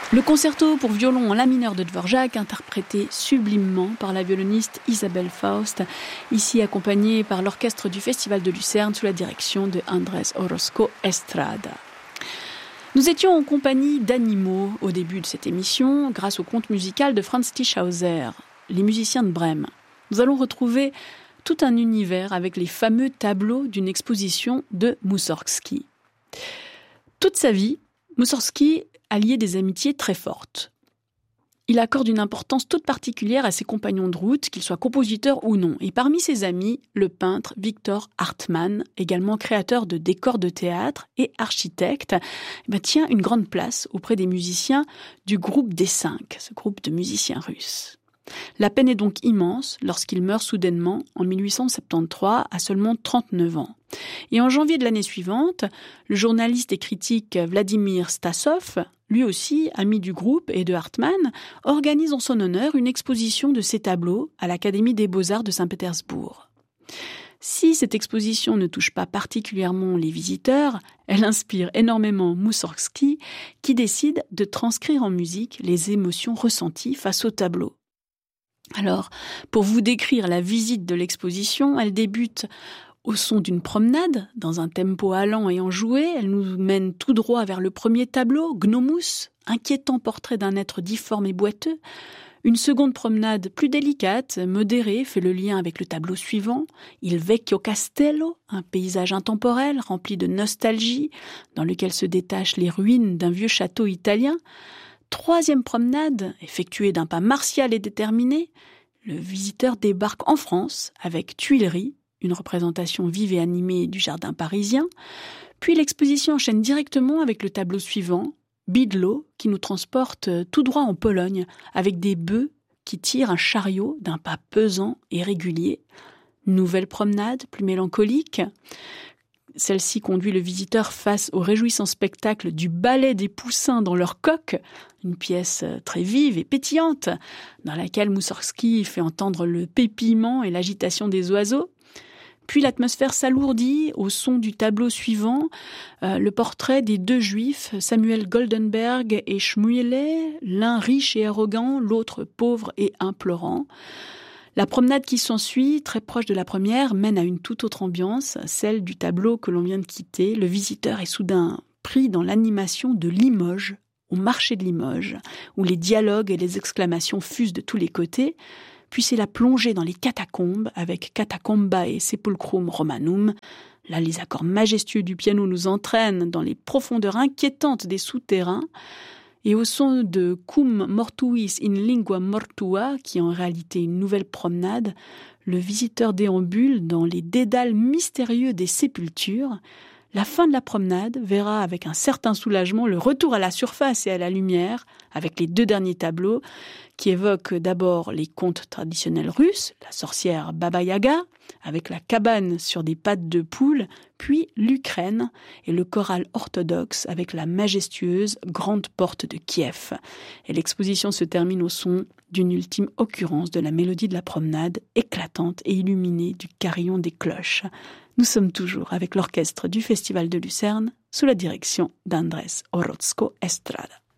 Le concerto pour violon en la mineur de Dvorak, interprété sublimement par la violoniste Isabelle Faust, ici accompagnée par l'orchestre du Festival de Lucerne sous la direction de Andrés Orozco Estrada. Nous étions en compagnie d'animaux au début de cette émission, grâce au conte musical de Franz Tischhauser, Les musiciens de Brême. Nous allons retrouver tout un univers avec les fameux tableaux d'une exposition de Mussorgsky. Toute sa vie, Mussorgsky a lié des amitiés très fortes. Il accorde une importance toute particulière à ses compagnons de route, qu'ils soient compositeurs ou non. Et parmi ses amis, le peintre Victor Hartmann, également créateur de décors de théâtre et architecte, tient une grande place auprès des musiciens du groupe des 5, ce groupe de musiciens russes. La peine est donc immense lorsqu'il meurt soudainement en 1873 à seulement 39 ans. Et en janvier de l'année suivante, le journaliste et critique Vladimir Stassov, lui aussi ami du groupe et de Hartmann, organise en son honneur une exposition de ses tableaux à l'Académie des Beaux-Arts de Saint-Pétersbourg. Si cette exposition ne touche pas particulièrement les visiteurs, elle inspire énormément Mussorgsky, qui décide de transcrire en musique les émotions ressenties face aux tableaux. Alors, pour vous décrire la visite de l'exposition, elle débute au son d'une promenade, dans un tempo allant et enjoué. Elle nous mène tout droit vers le premier tableau, Gnomus, inquiétant portrait d'un être difforme et boiteux. Une seconde promenade plus délicate, modérée, fait le lien avec le tableau suivant, Il Vecchio Castello, un paysage intemporel rempli de nostalgie, dans lequel se détachent les ruines d'un vieux château italien. Troisième promenade, effectuée d'un pas martial et déterminé, le visiteur débarque en France avec Tuileries, une représentation vive et animée du jardin parisien. Puis l'exposition enchaîne directement avec le tableau suivant, Bydlo, qui nous transporte tout droit en Pologne, avec des bœufs qui tirent un chariot d'un pas pesant et régulier. Nouvelle promenade, plus mélancolique. Celle-ci conduit le visiteur face au réjouissant spectacle du ballet des poussins dans leur coque, une pièce très vive et pétillante, dans laquelle Mussorgsky fait entendre le pépiement et l'agitation des oiseaux. Puis l'atmosphère s'alourdit au son du tableau suivant, le portrait des deux juifs, Samuel Goldenberg et Shmuelé, l'un riche et arrogant, l'autre pauvre et implorant. La promenade qui s'ensuit, très proche de la première, mène à une toute autre ambiance, celle du tableau que l'on vient de quitter. Le visiteur est soudain pris dans l'animation de Limoges, au marché de Limoges, où les dialogues et les exclamations fusent de tous les côtés. Puis c'est la plongée dans les catacombes, avec Catacombae Sepulchrum Romanum. Là, les accords majestueux du piano nous entraînent dans les profondeurs inquiétantes des souterrains. Et au son de Cum mortuis in lingua mortua, qui est en réalité une nouvelle promenade, le visiteur déambule dans les dédales mystérieux des sépultures. La fin de la promenade verra avec un certain soulagement le retour à la surface et à la lumière, avec les deux derniers tableaux, qui évoquent d'abord les contes traditionnels russes, la sorcière Baba Yaga, avec la cabane sur des pattes de poule, puis l'Ukraine et le choral orthodoxe avec la majestueuse grande porte de Kiev. Et l'exposition se termine au son d'une ultime occurrence de la mélodie de la promenade, éclatante et illuminée du carillon des cloches. Nous sommes toujours avec l'orchestre du Festival de Lucerne, sous la direction d'Andrés Orozco Estrada.